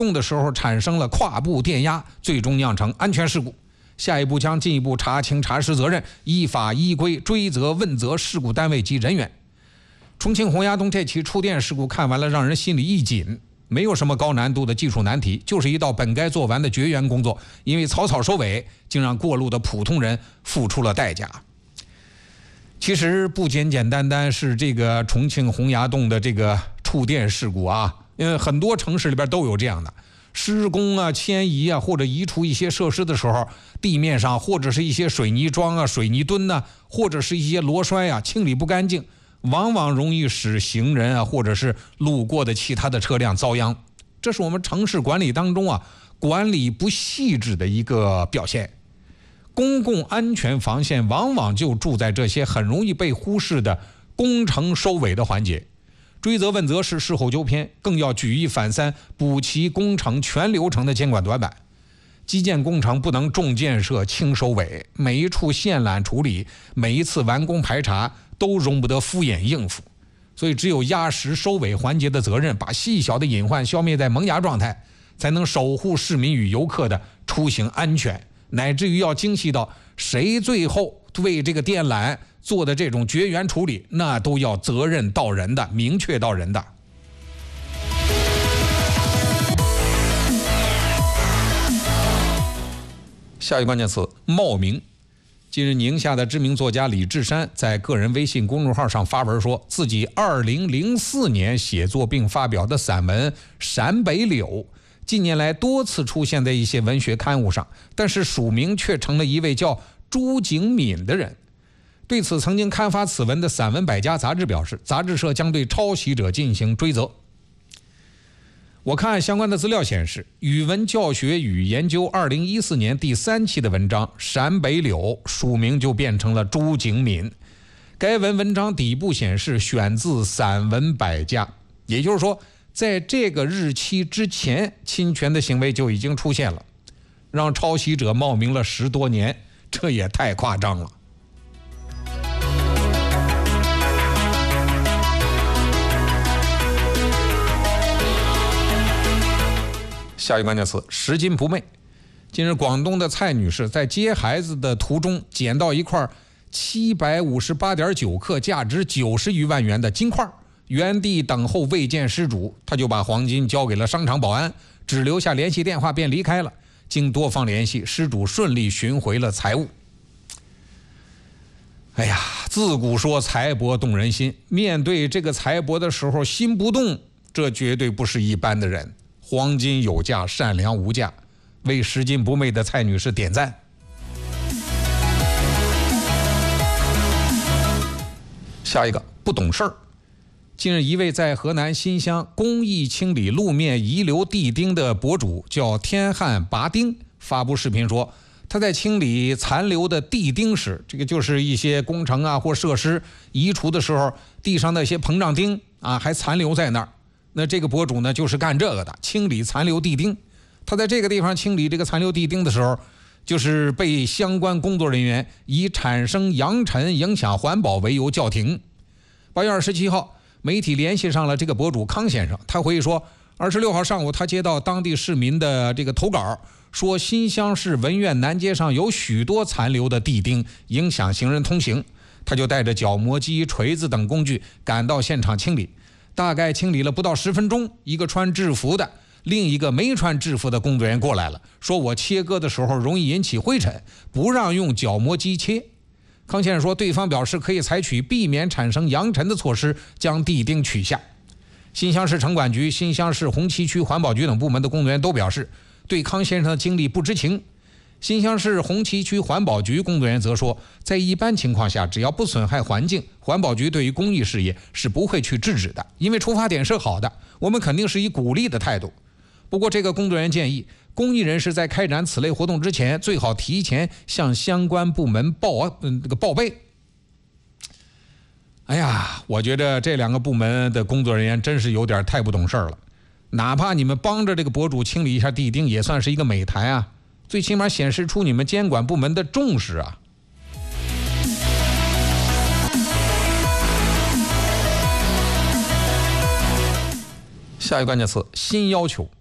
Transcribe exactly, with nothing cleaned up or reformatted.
用的时候产生了跨步电压，最终酿成安全事故。下一步将进一步查清查实责任，依法依规追责问责事故单位及人员。重庆洪崖洞这起触电事故看完了，让人心里一紧。没有什么高难度的技术难题，就是一道本该做完的绝缘工作，因为草草收尾，竟让过路的普通人付出了代价。其实不简简单单是这个重庆洪崖洞的这个触电事故啊，因为很多城市里边都有这样的。施工啊、迁移啊，或者移除一些设施的时候，地面上或者是一些水泥桩啊、水泥墩呐、啊，或者是一些螺栓啊，清理不干净，往往容易使行人啊，或者是路过的其他的车辆遭殃。这是我们城市管理当中啊，管理不细致的一个表现。公共安全防线往往就住在这些很容易被忽视的工程收尾的环节。追责问责是事后纠偏，更要举一反三，补齐工程全流程的监管短板。基建工程不能重建设轻收尾，每一处线缆处理，每一次完工排查都容不得敷衍应付。所以只有压实收尾环节的责任，把细小的隐患消灭在萌芽状态，才能守护市民与游客的出行安全，乃至于要精细到谁最后为这个电缆做的这种绝缘处理，那都要责任到人的，明确到人的。下一个关键词：冒名。近日，宁夏的知名作家李志山在个人微信公众号上发文说，自己二零零四年写作并发表的散文《陕北柳》近年来多次出现在一些文学刊物上，但是署名却成了一位叫朱景敏的人。对此，曾经刊发此文的散文百家杂志表示，杂志社将对抄袭者进行追责。我看相关的资料显示，语文教学与研究二零一四年第三期的文章《陕北柳》署名就变成了朱景敏。该文文章底部显示选自散文百家，也就是说，在这个日期之前，侵权的行为就已经出现了，让抄袭者冒名了十多年，这也太夸张了。下一个关键词：拾金不昧。近日，广东的蔡女士在接孩子的途中捡到一块七百五十八点九克、价值九十余万元的金块，原地等候未见失主，她就把黄金交给了商场保安，只留下联系电话便离开了。经多方联系，失主顺利寻回了财物。哎呀，自古说财帛动人心，面对这个财帛的时候心不动，这绝对不是一般的人。黄金有价，善良无价，为拾金不昧的蔡女士点赞。下一个，不懂事儿。近日，一位在河南新乡公益清理路面遗留地钉的博主叫天汉拔钉，发布视频说，他在清理残留的地钉时，这个就是一些工程啊或设施移除的时候，地上的一些膨胀钉啊还残留在那儿。那这个博主呢，就是干这个的，清理残留地钉。他在这个地方清理这个残留地钉的时候，就是被相关工作人员以产生扬尘、影响环保为由叫停。八月二十七号，媒体联系上了这个博主康先生，他回忆说，二十六号上午他接到当地市民的这个投稿，说新乡市文苑南街上有许多残留的地钉，影响行人通行。他就带着角磨机、锤子等工具赶到现场清理。大概清理了不到十分钟，一个穿制服的，另一个没穿制服的工作人员过来了，说我切割的时候容易引起灰尘，不让用角磨机切。康先生说，对方表示可以采取避免产生扬尘的措施，将地钉取下。新乡市城管局、新乡市红旗区环保局等部门的工作人员都表示，对康先生的经历不知情。新乡市红旗区环保局工作人员则说，在一般情况下，只要不损害环境，环保局对于公益事业是不会去制止的，因为出发点是好的，我们肯定是以鼓励的态度。不过这个工作人员建议，公益人士在开展此类活动之前，最好提前向相关部门报嗯这个报备。哎呀，我觉得这两个部门的工作人员真是有点太不懂事了。哪怕你们帮着这个博主清理一下地钉，也算是一个美谈啊。最起码显示出你们监管部门的重视啊！下一个关键词：新要求。